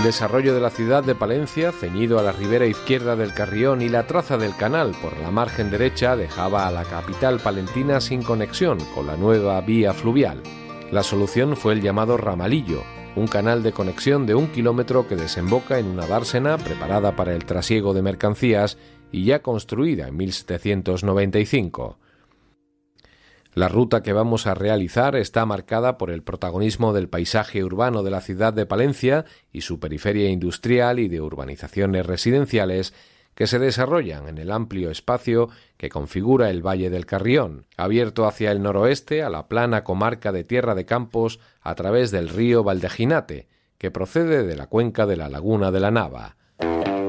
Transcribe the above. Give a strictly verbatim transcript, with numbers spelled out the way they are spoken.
desarrollo de la ciudad de Palencia, ceñido a la ribera izquierda del Carrión y la traza del canal por la margen derecha, dejaba a la capital palentina sin conexión con la nueva vía fluvial. La solución fue el llamado ramalillo, un canal de conexión de un kilómetro que desemboca en una dársena preparada para el trasiego de mercancías y ya construida en mil setecientos noventa y cinco. La ruta que vamos a realizar está marcada por el protagonismo del paisaje urbano de la ciudad de Palencia y su periferia industrial y de urbanizaciones residenciales que se desarrollan en el amplio espacio que configura el Valle del Carrión, abierto hacia el noroeste a la plana comarca de Tierra de Campos a través del río Valdejinate, que procede de la cuenca de la Laguna de la Nava.